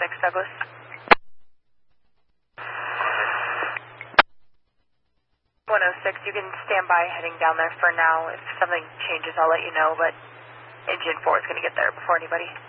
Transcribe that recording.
Douglas. 106, you can stand by heading down there for now. If something changes, I'll let you know, but Engine 4 is going to get there before anybody.